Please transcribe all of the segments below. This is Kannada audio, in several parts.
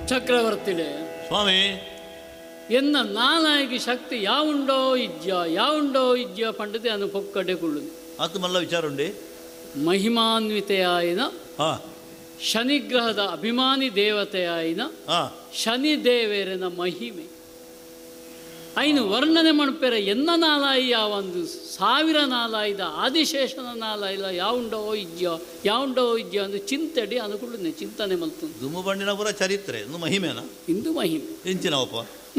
ಚಕ್ರವರ್ತಿಲೆ ಸ್ವಾಮಿ ಎನ್ನ ನಾನಾಗಿ ಶಕ್ತಿ ಯಾವುಂಡೋ ಇಜ್ಜ ಪಂಡತೆ ಅನು ಪೊಕ್ಕಡೆ ಕುಳ್ಳುದು ಅದು ಮಲ್ಲ ವಿಚಾರ ಉಂಡಿ ಮಹಿಮಾನ್ವಿತೆಯಾಯಿನ ಹಾ ಶನಿಗ್ರಹದ ಅಭಿಮಾನಿ ದೇವತೆಯಾಯಿನ ಹಾ ಶನಿ ದೇವೇರನ ಮಹಿಮೆ ಐನು ವರ್ಣನೆ ಮಣಪೆರ ಎನ್ನ ನಾಲಾಯಿ ಯಾವೊಂದು 1000 ನಾಲಾಯ್ದ ಆದಿಶೇಷನ ನಾಲಾಯಿಲ್ಲ ಯಾವುಂಡೋ ಇಜ್ಜ ಅಂದು ಚಿಂತೆಡಿ ಅನುಕೂಲನೆ ಚಿಂತನೆ ಮಲ್ತು ದುಮ್ಮು ಬಂಡಿನ ಪುರ ಚರಿತ್ರೆ ಇನ್ನು ಮಹಿಮೇನ ಇಂದು ಮಹಿಮೆ ಎಂಚಿನವಪ್ಪ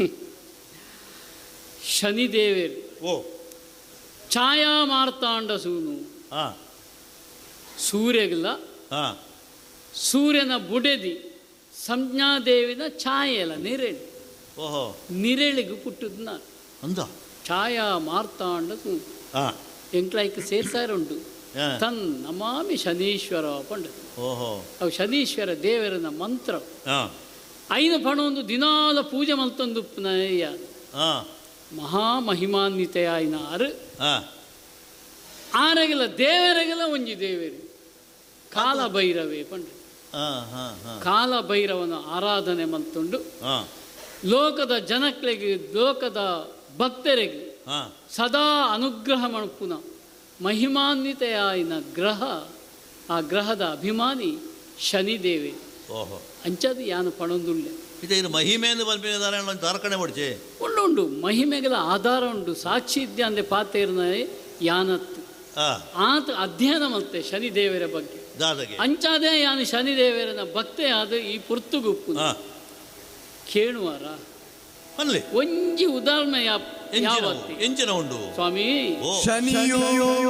ಶನಿದೇವೇರು ಓ ಛಾಯಾ ಮಾರ್ತಾಂಡ ಸೂನು ಹಾ ಸೂರ್ಯಗಲ ಹಾ ಸೂರ್ಯನ ಬುಡೆದಿ ಸಂಜ್ಞಾದೇವಿನ ಛಾಯೆಲ್ಲ ನಿರೇಳಿ ಓಹೋ ನಿರೇಳಿಗೆ ಪುಟ್ಟದ್ದು ನಾನು ಅಂದ ಛಾಯಾ ಮಾರ್ತಾಂಡ ಸೂನು ಹಾ ಎಂಕ್ಲಾಯ್ಕ ಸೇರ್ಸಾರುಂಟು ತನ್ ನಮಾಮಿ ಶನೀಶ್ವರ ಪಂಡ ಓಹೋ ಅವು ಶನೀಶ್ವರ ದೇವರನ ಮಂತ್ರ ಹಾ ಐನು ಪಣ ಒಂದು ದಿನಾಲ ಪೂಜೆ ಮಲ್ತೊಂದು ನಯ್ಯ ಹಾ ಮಹಾಮಹಿಮಾನ್ವಿತೆಯಾಯಿನ ಹಾ ಆರೆಗೆಲ್ಲ ದೇವರೆಗೆಲ್ಲ ಒಂಜಿ ದೇವೇರು ಕಾಲಭೈರವೇ ಪಂಡ ಹಾ ಹಾ ಹಾ ಕಾಲಭೈರವನ ಆರಾಧನೆ ಮಲ್ತೊಂಡು ಹಾ ಲೋಕದ ಜನಕ್ಲೆಗೆ ಲೋಕದ ಭಕ್ತರಿಗೆ ಹಾ ಸದಾ ಅನುಗ್ರಹ ಮಣಪುನ ಮಹಿಮಾನ್ವಿತೆಯಾಯಿನ ಗ್ರಹ ಆ ಗ್ರಹದ ಅಭಿಮಾನಿ ಶನಿದೇವೆ ಓಹೋ ಅಂಚದು ಯಾನು ಪಣೊಂದುಳ್ಳೆ ಇದು ಇದು ಮಹಿಮೆಯನ್ನು ಬಂದ್ಬಿಟ್ಟಿದ್ದಾರೆ ಒಂದು ತಾರ್ಕಣೆ ಮಾಡ್ಚೆ ಉಂಡು ಮಹಿಮೆಗಳ ಆಧಾರ ಉಂಟು ಸಾಕ್ಷಿ ಇದ್ದೆ ಅಂದೆ ಪಾತೇರ್ನ ಯಾನತ್ತು ಆತ ಅಧ್ಯಯನ ಮತ್ತೆ ಶನಿದೇವರ ಬಗ್ಗೆ ದಾದಗೆ ಅಂಚಾದೆ ಯಾನು ಶನಿದೇವರನ ಭಕ್ತೆ ಆದ ಈ ಪುರ್ತುಗುಪ್ಪು ಕೇಳುವಾರ ಅನ್ಲಿ ಒಂಜಿ ಉದಾಹರಣೆ ಎಂಚಿನ ಉಂಡು ಸ್ವಾಮಿ ಶನಿಯೋ